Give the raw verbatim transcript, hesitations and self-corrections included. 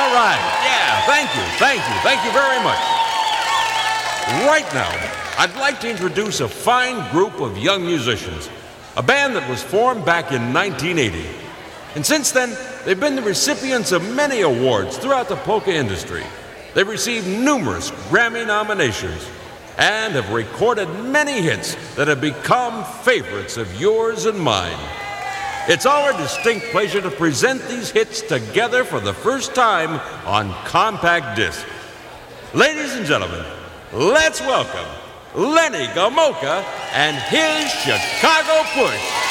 All right. Yeah, thank you, thank you, thank you very much. Right now, I'd like to introduce a fine group of young musicians, a band that was formed back in nineteen eighty. And since then, they've been the recipients of many awards throughout the polka industry. They've received numerous Grammy nominations and have recorded many hits that have become favorites of yours and mine. It's our distinct pleasure to present these hits together for the first time on compact disc. Ladies and gentlemen, let's welcome Lenny Gomulka and his Chicago Push.